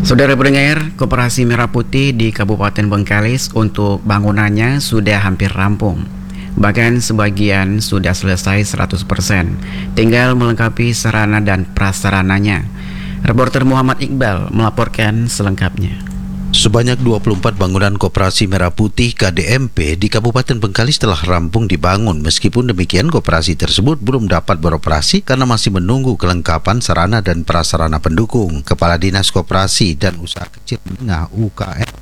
Saudara pendengar, Koperasi Merah Putih di Kabupaten Bengkalis untuk bangunannya sudah hampir rampung. Bahkan sebagian sudah selesai 100%, tinggal melengkapi sarana dan prasarananya. Reporter Muhammad Iqbal melaporkan selengkapnya. Sebanyak 24 bangunan Koperasi Merah Putih KDMP di Kabupaten Bengkalis telah rampung dibangun. Meskipun demikian, koperasi tersebut belum dapat beroperasi karena masih menunggu kelengkapan sarana dan prasarana pendukung. Kepala Dinas Koperasi dan Usaha Kecil Menengah UKM